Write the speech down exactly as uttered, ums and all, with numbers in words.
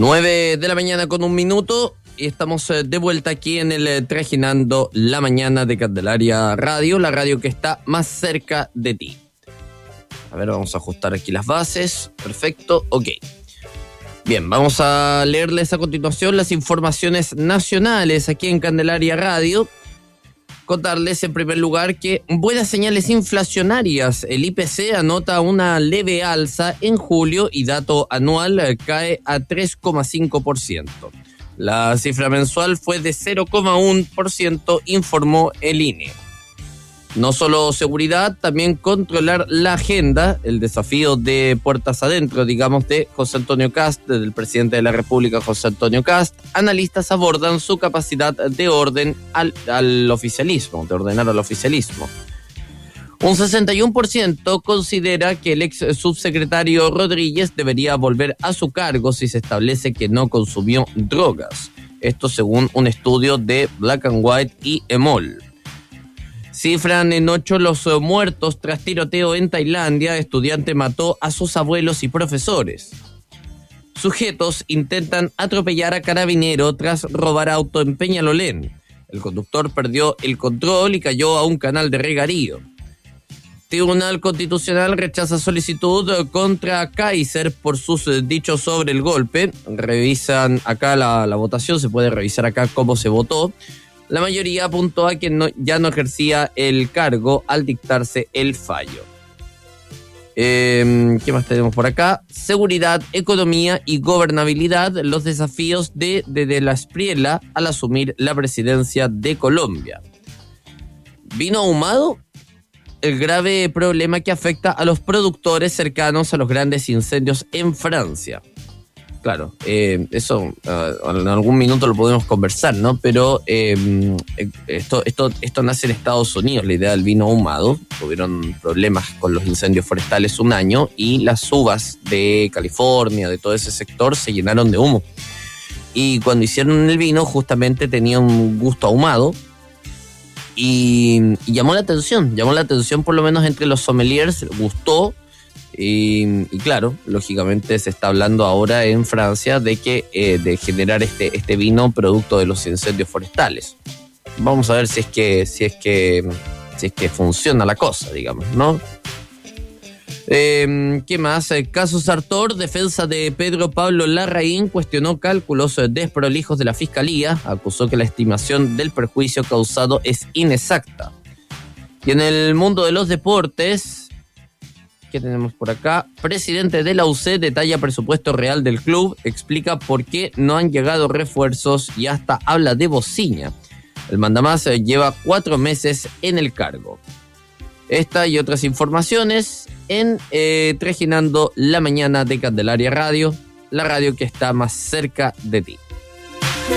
nueve de la mañana con un minuto y estamos de vuelta aquí en el Trajinando la Mañana de Candelaria Radio, la radio que está más cerca de ti. A ver, vamos a ajustar aquí las bases. Perfecto, ok. Bien, vamos a leerles a continuación las informaciones nacionales aquí en Candelaria Radio. Contarles en primer lugar que buenas señales inflacionarias. El I P C anota una leve alza en julio y dato anual cae a tres coma cinco por ciento. La cifra mensual fue de cero coma uno por ciento, informó el I N E. No solo seguridad, también controlar la agenda, el desafío de puertas adentro, digamos, de José Antonio Kast, del presidente de la República, José Antonio Kast. Analistas abordan su capacidad de orden al, al oficialismo, de ordenar al oficialismo. Un sesenta y uno por ciento considera que el ex subsecretario Rodríguez debería volver a su cargo si se establece que no consumió drogas. Esto según un estudio de Black and White y EMOL. Cifran en ocho los muertos tras tiroteo en Tailandia. Estudiante mató a sus abuelos y profesores. Sujetos intentan atropellar a carabinero tras robar auto en Peñalolén. El conductor perdió el control y cayó a un canal de regadío. Tribunal Constitucional rechaza solicitud contra Kaiser por sus dichos sobre el golpe. Revisan acá la, la votación, se puede revisar acá cómo se votó. La mayoría apuntó a que no, ya no ejercía el cargo al dictarse el fallo. Eh, ¿Qué más tenemos por acá? Seguridad, economía y gobernabilidad, los desafíos de, de, de la Espriella al asumir la presidencia de Colombia. ¿Vino ahumado? El grave problema que afecta a los productores cercanos a los grandes incendios en Francia. Claro, eh, eso uh, en algún minuto lo podemos conversar, ¿no? Pero eh, esto, esto, esto nace en Estados Unidos, la idea del vino ahumado. Tuvieron problemas con los incendios forestales un año y las uvas de California, de todo ese sector, se llenaron de humo. Y cuando hicieron el vino, justamente tenía un gusto ahumado y, y llamó la atención, llamó la atención por lo menos entre los sommeliers, gustó. Y, y claro, lógicamente se está hablando ahora en Francia de que eh, de generar este, este vino producto de los incendios forestales. Vamos a ver si es que si es que si es que funciona la cosa, digamos, ¿no? Eh, ¿Qué más? Caso Sartor, defensa de Pedro Pablo Larraín cuestionó cálculos desprolijos de la Fiscalía, acusó que la estimación del perjuicio causado es inexacta. Y en el mundo de los deportes, ¿qué tenemos por acá? Presidente de la U C detalla presupuesto real del club, explica por qué no han llegado refuerzos y hasta habla de Bociña. El mandamás lleva cuatro meses en el cargo. Esta y otras informaciones en eh, Trajinando la Mañana de Candelaria Radio, la radio que está más cerca de ti.